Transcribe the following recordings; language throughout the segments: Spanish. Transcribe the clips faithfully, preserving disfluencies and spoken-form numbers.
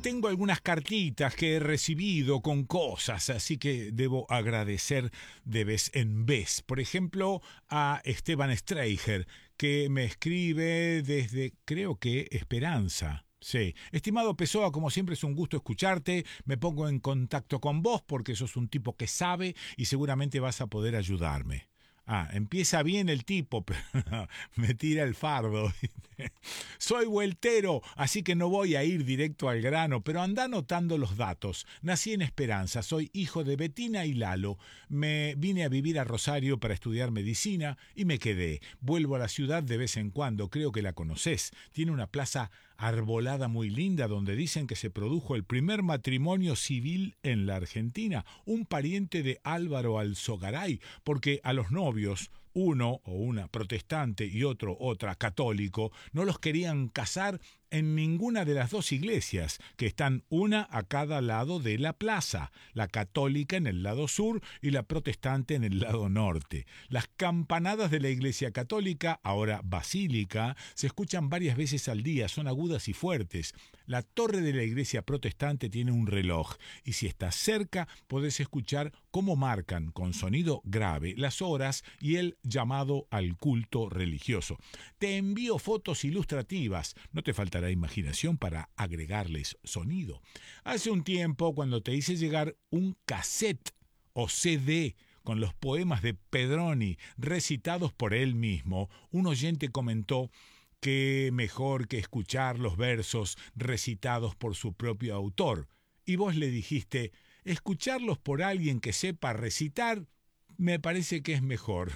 tengo algunas cartitas que he recibido con cosas, así que debo agradecer de vez en vez. Por ejemplo, a Esteban Streicher, que me escribe desde, creo que, Esperanza. Sí. Estimado Pessoa, como siempre es un gusto escucharte. Me pongo en contacto con vos porque sos un tipo que sabe y seguramente vas a poder ayudarme. Ah, empieza bien el tipo, pero me tira el fardo. Soy vueltero, así que no voy a ir directo al grano, pero anda anotando los datos. Nací en Esperanza, soy hijo de Betina y Lalo. Me vine a vivir a Rosario para estudiar medicina y me quedé. Vuelvo a la ciudad de vez en cuando, creo que la conocés. Tiene una plaza arbolada muy linda donde dicen que se produjo el primer matrimonio civil en la Argentina, un pariente de Álvaro Alzogaray, porque a los novios, uno o una protestante y otro otra católico, no los querían casar en ninguna de las dos iglesias, que están una a cada lado de la plaza, la católica en el lado sur y la protestante en el lado norte. Las campanadas de la iglesia católica, ahora basílica, se escuchan varias veces al día, son agudas y fuertes. La torre de la iglesia protestante tiene un reloj, y si estás cerca podés escuchar cómo marcan con sonido grave las horas y el llamado al culto religioso. Te envío fotos ilustrativas, no te faltará imaginación para agregarles sonido. Hace un tiempo, cuando te hice llegar un cassette o C D con los poemas de Pedroni recitados por él mismo, un oyente comentó que mejor que escuchar los versos recitados por su propio autor. Y vos le dijiste, escucharlos por alguien que sepa recitar, me parece que es mejor.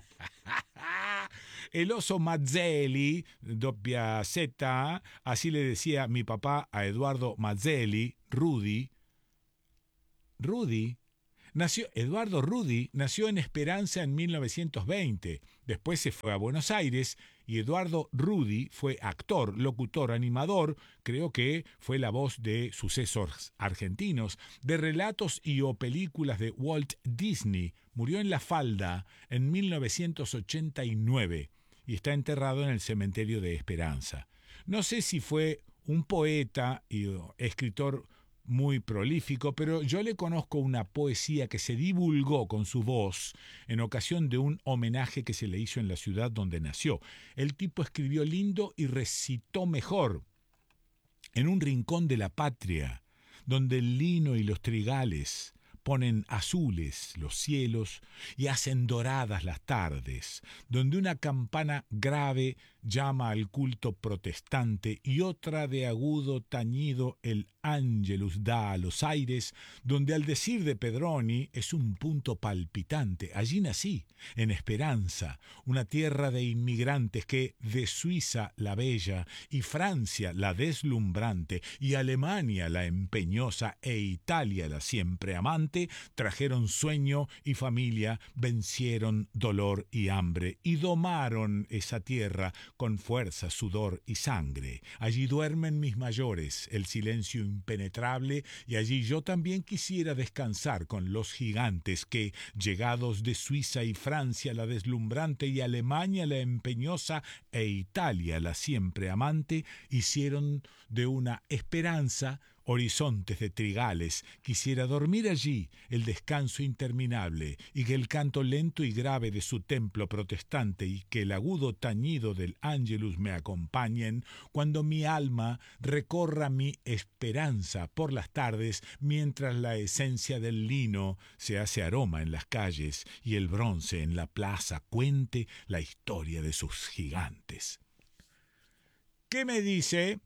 El oso Mazzelli, doppia Z, así le decía mi papá a Eduardo Mazzelli, Rudy. Rudy. Nació, Eduardo Rudy nació en Esperanza en mil novecientos veinte. Después se fue a Buenos Aires y Eduardo Rudy fue actor, locutor, animador, creo que fue la voz de sucesos argentinos, de relatos y o películas de Walt Disney. Murió en La Falda en mil novecientos ochenta y nueve y está enterrado en el cementerio de Esperanza. No sé si fue un poeta y o, escritor muy prolífico, pero yo le conozco una poesía que se divulgó con su voz en ocasión de un homenaje que se le hizo en la ciudad donde nació. El tipo escribió lindo y recitó mejor. En un rincón de la patria, donde el lino y los trigales ponen azules los cielos y hacen doradas las tardes, donde una campana grave llama al culto protestante y otra de agudo tañido el Ángelus da a los aires, donde al decir de Pedroni es un punto palpitante. Allí nací, en Esperanza, una tierra de inmigrantes que de Suiza la bella y Francia la deslumbrante y Alemania la empeñosa e Italia la siempre amante, trajeron sueño y familia, vencieron dolor y hambre y domaron esa tierra con fuerza, sudor y sangre. Allí duermen mis mayores, el silencio impenetrable, y allí yo también quisiera descansar con los gigantes que, llegados de Suiza y Francia la deslumbrante y Alemania la empeñosa e Italia la siempre amante, hicieron de una esperanza horizontes de trigales. Quisiera dormir allí el descanso interminable y que el canto lento y grave de su templo protestante y que el agudo tañido del Ángelus me acompañen cuando mi alma recorra mi esperanza por las tardes mientras la esencia del lino se hace aroma en las calles y el bronce en la plaza cuente la historia de sus gigantes. ¿Qué me dice?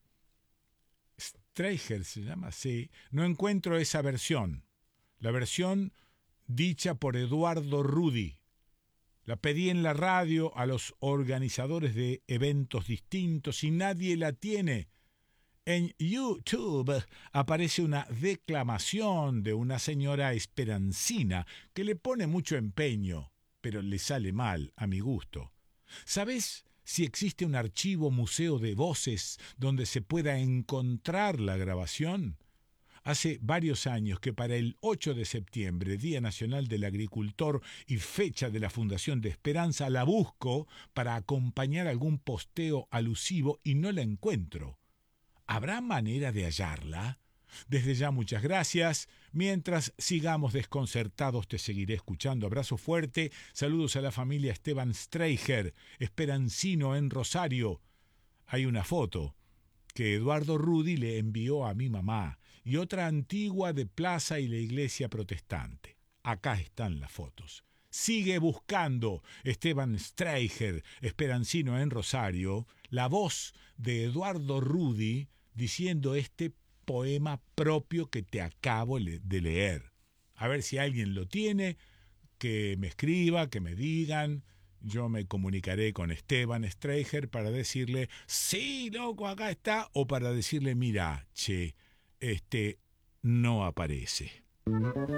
Streicher se llama así. No encuentro esa versión. La versión dicha por Eduardo Rudy. La pedí en la radio a los organizadores de eventos distintos y nadie la tiene. En YouTube aparece una declamación de una señora esperancina que le pone mucho empeño, pero le sale mal a mi gusto. ¿Sabes si existe un archivo museo de voces donde se pueda encontrar la grabación? Hace varios años que para el ocho de septiembre, Día Nacional del Agricultor y fecha de la Fundación de Esperanza, la busco para acompañar algún posteo alusivo y no la encuentro. ¿Habrá manera de hallarla? Desde ya muchas gracias. Mientras sigamos desconcertados te seguiré escuchando. Abrazo fuerte. Saludos a la familia Esteban Streicher, Esperancino en Rosario. Hay una foto que Eduardo Rudi le envió a mi mamá y otra antigua de Plaza y la Iglesia Protestante. Acá están las fotos. Sigue buscando Esteban Streicher, Esperancino en Rosario, la voz de Eduardo Rudi diciendo este poema propio que te acabo de leer. A ver si alguien lo tiene, que me escriba, que me digan. Yo me comunicaré con Esteban Streicher para decirle, sí, loco, acá está, o para decirle, mira, che, este no aparece.